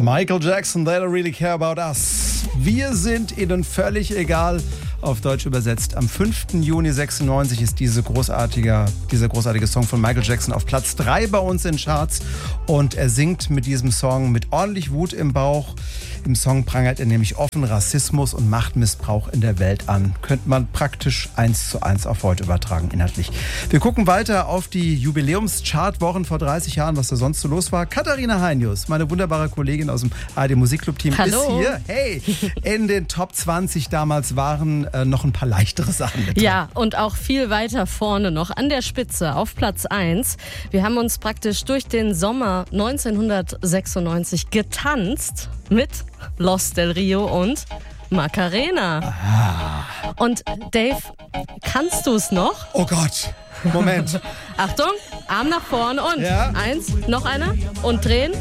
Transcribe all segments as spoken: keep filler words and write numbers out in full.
Michael Jackson, They Don't Really Care About Us. Wir sind ihnen völlig egal, auf Deutsch übersetzt. Am fünften Juni sechsundneunzig ist diese großartige, dieser großartige Song von Michael Jackson auf Platz drei bei uns in Charts. Und er singt mit diesem Song mit ordentlich Wut im Bauch. Im Song prangert er nämlich offen Rassismus und Machtmissbrauch in der Welt an. Könnte man praktisch eins zu eins auf heute übertragen, inhaltlich. Wir gucken weiter auf die Jubiläumschartwochen vor dreißig Jahren, was da sonst so los war. Katharina Heinius, meine wunderbare Kollegin aus dem A R D Musikclub-Team, ist hier. Hey, in den Top zwanzig damals waren äh, noch ein paar leichtere Sachen mit drin. Ja, und auch viel weiter vorne noch an der Spitze auf Platz eins. Wir haben uns praktisch durch den Sommer neunzehnhundertsechsundneunzig getanzt mit Los del Rio und Macarena. Ah. Und Dave, kannst du es noch? Oh Gott, Moment. Achtung, Arm nach vorne und Ja. eins, noch einer und drehen.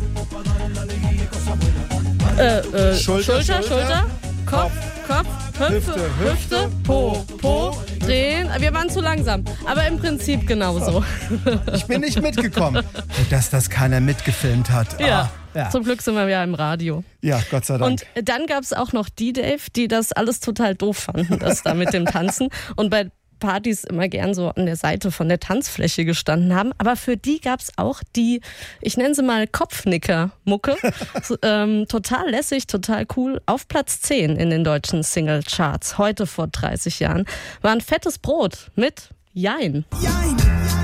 Äh, äh, Schulter, Schulter, Schulter, Schulter, Kopf, Kopf, Hüfte, Hüfte, Hüfte, Po, Po, drehen. Wir waren zu langsam, aber im Prinzip genauso. Ich bin nicht mitgekommen. Dass das keiner mitgefilmt hat. Ja. Ah, ja. Zum Glück sind wir ja im Radio. Ja, Gott sei Dank. Und dann gab es auch noch die, Dave, die das alles total doof fanden, das da mit dem Tanzen. Und bei Partys immer gern so an der Seite von der Tanzfläche gestanden haben. Aber für die gab es auch die, ich nenne sie mal Kopfnicker-Mucke. so, ähm, total lässig, total cool. Auf Platz zehn in den deutschen Single-Charts, heute vor dreißig Jahren, war ein fettes Brot mit Jein. Jein.